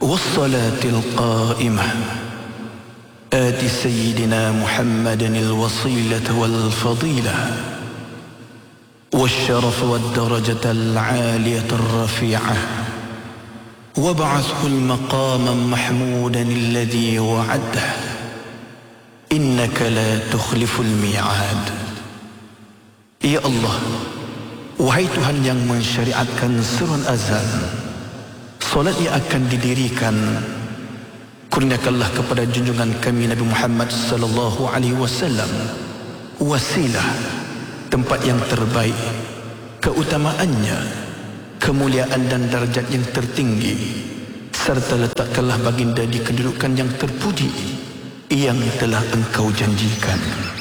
والصلاة القائمة آت سيدنا محمد الوصيلة والفضيلة والشرف والدرجة العالية الرفيعة وابعثه المقام محمودا الذي وعده إنك لا تخلف الميعاد. Ya Allah, wahai Tuhan yang mensyariatkan seruan azan, solat yang akan didirikan, kurniakanlah kepada junjungan kami Nabi Muhammad sallallahu alaihi wasallam wasilah, tempat yang terbaik, keutamaannya, kemuliaan dan darjat yang tertinggi, serta letakkanlah baginda di kedudukan yang terpuji yang telah Engkau janjikan.